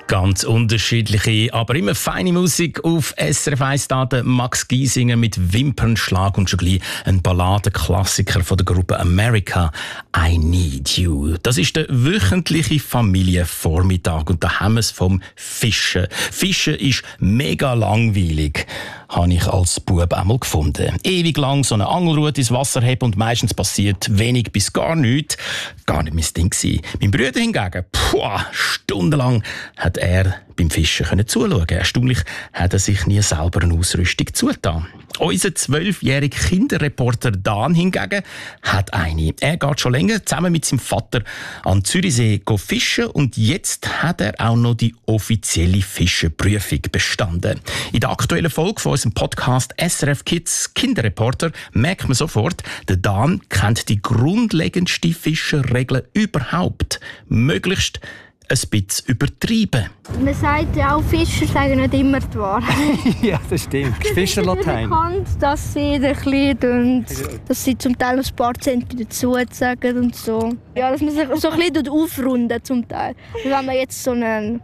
Ganz unterschiedliche, aber immer feine Musik auf SRF 1 Daten. Max Giesinger mit Wimpernschlag und schon gleich ein Balladenklassiker von der Gruppe America, I Need You. Das ist der wöchentliche Familienvormittag und da haben wir es vom Fischen. Fischen ist mega langweilig, habe ich als Bub einmal gefunden. Ewig lang so eine Angelrute ins Wasser heben und meistens passiert wenig bis gar nichts. Gar nicht mein Ding gewesen. Mein Bruder hingegen, stundenlang hat er beim Fischen zuschauen. Erstaunlich hat er sich nie selber eine Ausrüstung zugetan. Unser 12-jähriger Kinderreporter Dan hingegen hat eine. Er geht schon länger zusammen mit seinem Vater an Zürichsee fischen und jetzt hat er auch noch die offizielle Fischenprüfung bestanden. In der aktuellen Folge von unserem Podcast SRF Kids Kinderreporter merkt man sofort, der Dan kennt die grundlegendste Fischerregel überhaupt. Möglichst ein bisschen übertrieben. Man sagt ja auch, Fischer sagen nicht immer die Wahrheit. Ja, das stimmt. Fischerlatein. Bekannt, dass sie zum Teil ein paar Zentner dazu sagen und so. Ja, dass man sich so ein bisschen aufrunden zum Teil. Und wenn man jetzt so einen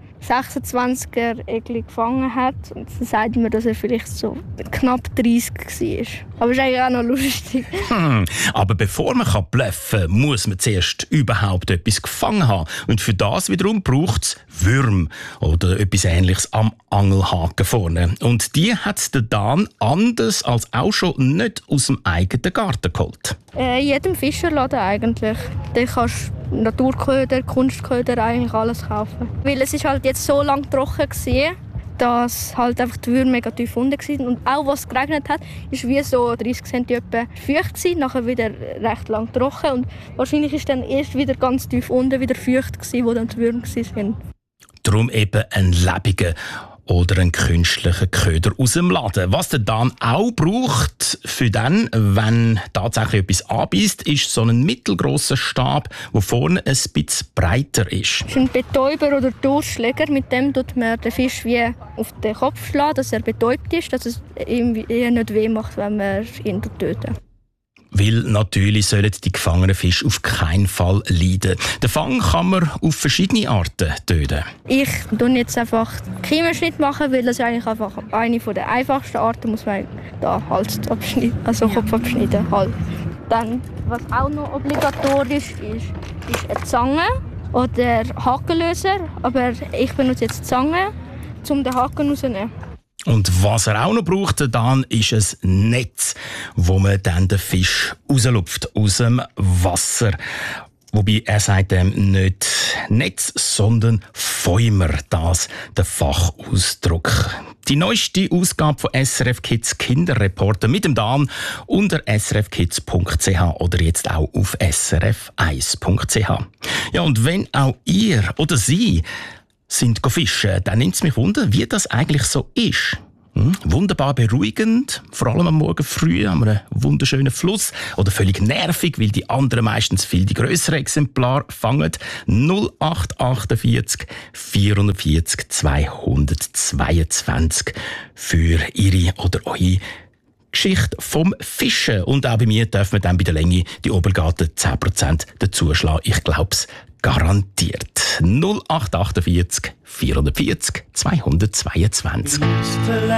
26er Egli gefangen hat, dann sagt man, dass er vielleicht so knapp 30 war. Aber es ist eigentlich auch noch lustig. Aber bevor man bluffen kann, muss man zuerst überhaupt etwas gefangen haben. Und für das wiederum braucht es Würm oder etwas Ähnliches am Angelhaken vorne. Und die hat der Dan anders als auch schon nicht aus dem eigenen Garten geholt. In jedem Fischerladen eigentlich. Da kannst du Naturköder, Kunstköder, eigentlich alles kaufen. Weil es ist halt jetzt so lange trocken gewesen, dass halt einfach die Würmer mega tief unten waren. Und auch was geregnet hat, ist wie so 30 cm feucht gewesen, nachher wieder recht lang trocken. Und wahrscheinlich ist dann erst wieder ganz tief unten wieder feucht gewesen, wo dann die Würmer waren. Darum eben ein lebiger oder einen künstlichen Köder aus dem Laden. Was der Dan auch braucht, für dann, wenn tatsächlich etwas anbeißt, ist so ein mittelgrosser Stab, der vorne ein bisschen breiter ist. Das ist ein Betäuber oder Durchschläger. Mit dem tut man den Fisch wie auf den Kopf schlagen, dass er betäubt ist, dass es ihm nicht weh macht, wenn wir ihn töten. Weil natürlich sollen die gefangenen Fische auf keinen Fall leiden. Den Fang kann man auf verschiedene Arten töten. Ich mache jetzt einfach Kiemenschnitt machen, weil das eigentlich einfach eine der einfachsten Arten muss man da Hals abschneiden, also Kopf abschneiden. Halt. Dann, was auch noch obligatorisch ist eine Zange oder Hakenlöser. Aber ich benutze jetzt die Zange, um den Haken rauszunehmen. Und was er auch noch braucht, dann ist ein Netz, wo man dann den Fisch rauslupft aus dem Wasser. Wobei er sagt nicht Netz, sondern Fäumer, das der Fachausdruck. Die neueste Ausgabe von SRF Kids Kinderreporter mit dem Dan unter srfkids.ch oder jetzt auch auf srf1.ch. Ja, und wenn auch ihr oder sie sind fischen, dann nimmt es mich wunder, wie das eigentlich so ist. Wunderbar beruhigend, vor allem am Morgen früh haben wir einen wunderschönen Fluss. Oder völlig nervig, weil die anderen meistens viel die grösseren Exemplare fangen. 0848 440 222 für Ihre oder eure Geschichte vom Fischen. Und auch bei mir darf man dann bei der Länge die Obergaten 10% dazuschlagen. Ich glaube es garantiert. 0848 440 222.